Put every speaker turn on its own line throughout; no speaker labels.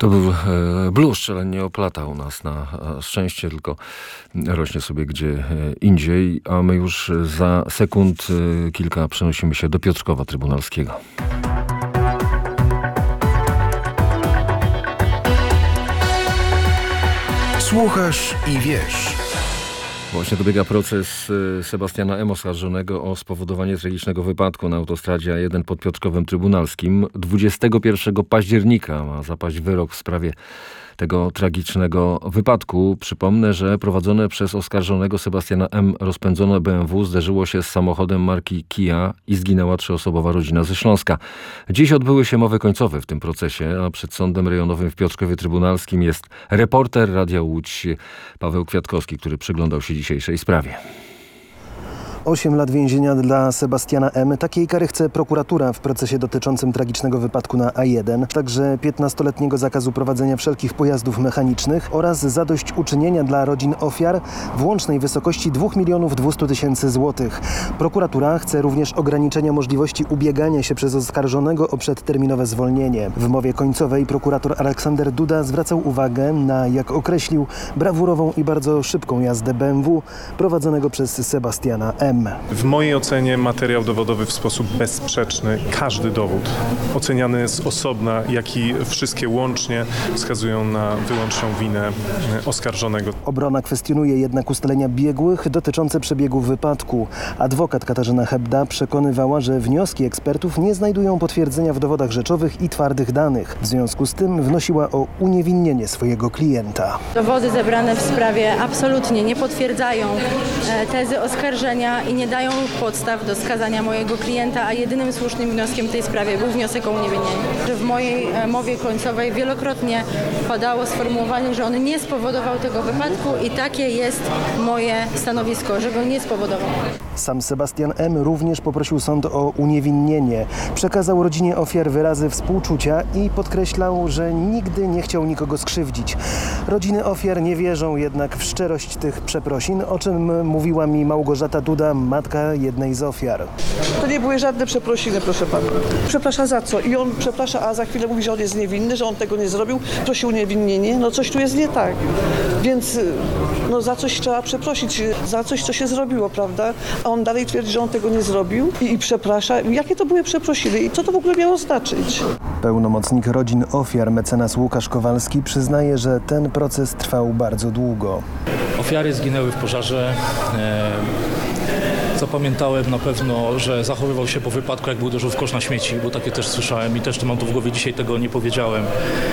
To był bluszcz, ale nie oplatał nas na szczęście, tylko rośnie sobie gdzie indziej, a my już za sekund kilka przenosimy się do Piotrkowa Trybunalskiego.
Słuchasz i wiesz.
Właśnie dobiega proces Sebastiana M. oskarżonego o spowodowanie tragicznego wypadku na autostradzie A1 pod Piotrkowem Trybunalskim. 21 października ma zapaść wyrok w sprawie tego tragicznego wypadku. Przypomnę, że prowadzone przez oskarżonego Sebastiana M. rozpędzone BMW zderzyło się z samochodem marki Kia i zginęła 3-osobowa rodzina ze Śląska. Dziś odbyły się mowy końcowe w tym procesie, a przed Sądem Rejonowym w Piotrkowie Trybunalskim jest reporter Radia Łódź Paweł Kwiatkowski, który przyglądał się dzisiejszej sprawie.
8 lat więzienia dla Sebastiana M. Takiej kary chce prokuratura w procesie dotyczącym tragicznego wypadku na A1. Także 15-letniego zakazu prowadzenia wszelkich pojazdów mechanicznych oraz zadośćuczynienia dla rodzin ofiar w łącznej wysokości 2 200 000 złotych. Prokuratura chce również ograniczenia możliwości ubiegania się przez oskarżonego o przedterminowe zwolnienie. W mowie końcowej prokurator Aleksander Duda zwracał uwagę na, jak określił, brawurową i bardzo szybką jazdę BMW prowadzonego przez Sebastiana M.
W mojej ocenie materiał dowodowy w sposób bezsprzeczny, każdy dowód oceniany z osobna, jak i wszystkie łącznie wskazują na wyłączną winę oskarżonego.
Obrona kwestionuje jednak ustalenia biegłych dotyczące przebiegu wypadku. Adwokat Katarzyna Hebda przekonywała, że wnioski ekspertów nie znajdują potwierdzenia w dowodach rzeczowych i twardych danych. W związku z tym wnosiła o uniewinnienie swojego klienta.
Dowody zebrane w sprawie absolutnie nie potwierdzają tezy oskarżenia i nie dają podstaw do skazania mojego klienta, a jedynym słusznym wnioskiem w tej sprawie był wniosek o uniewinnienie. W mojej mowie końcowej wielokrotnie padało sformułowanie, że on nie spowodował tego wypadku i takie jest moje stanowisko, że go nie spowodował.
Sam Sebastian M. również poprosił sąd o uniewinnienie. Przekazał rodzinie ofiar wyrazy współczucia i podkreślał, że nigdy nie chciał nikogo skrzywdzić. Rodziny ofiar nie wierzą jednak w szczerość tych przeprosin, o czym mówiła mi Małgorzata Duda, matka jednej z ofiar.
To nie były żadne przeprosiny, proszę pana. Przeprasza za co? I on przeprasza, a za chwilę mówi, że on jest niewinny, że on tego nie zrobił, prosi o uniewinnienie. No coś tu jest nie tak. Więc no za coś trzeba przeprosić, za coś, co się zrobiło, prawda? A on dalej twierdzi, że on tego nie zrobił i przeprasza. Jakie to były przeprosiny i co to w ogóle miało znaczyć?
Pełnomocnik rodzin ofiar, mecenas Łukasz Kowalski, przyznaje, że ten proces trwał bardzo długo.
Ofiary zginęły w pożarze. Zapamiętałem na pewno, że zachowywał się po wypadku, jak był uderzył w kosz na śmieci, bo takie też słyszałem i też to mam tu w głowie, dzisiaj tego nie powiedziałem.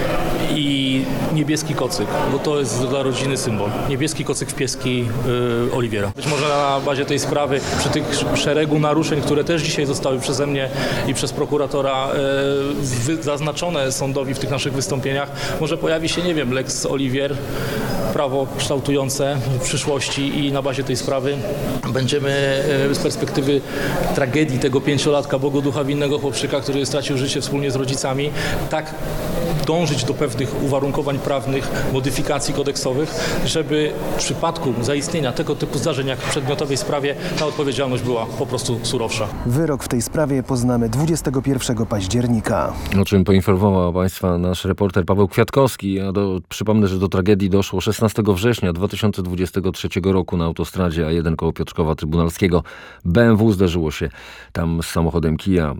I niebieski kocyk, bo to jest dla rodziny symbol. Niebieski kocyk w pieski Oliwiera. Być może na bazie tej sprawy, przy tych szeregu naruszeń, które też dzisiaj zostały przeze mnie i przez prokuratora zaznaczone sądowi w tych naszych wystąpieniach, może pojawi się, nie wiem, lex Oliwier, prawo kształtujące w przyszłości i na bazie tej sprawy będziemy z perspektywy tragedii tego 5-latka Bogoducha winnego chłopczyka, który stracił życie wspólnie z rodzicami, tak dążyć do pewnych uwarunkowań prawnych, modyfikacji kodeksowych, żeby w przypadku zaistnienia tego typu zdarzeń jak w przedmiotowej sprawie ta odpowiedzialność była po prostu surowsza.
Wyrok w tej sprawie poznamy 21 października.
O czym poinformował Państwa nasz reporter Paweł Kwiatkowski. Przypomnę, że do tragedii doszło 16 września 2023 roku na autostradzie A1 koło Piotrkowa Trybunalskiego. BMW zderzyło się tam z samochodem Kia.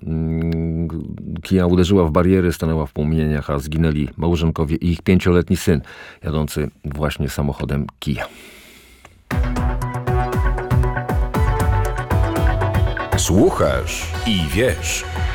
Kia uderzyła w bariery, stanęła w płomieniach, a zginęli małżonkowie i ich 5-letni syn, jadący właśnie samochodem Kia.
Słuchasz i wiesz.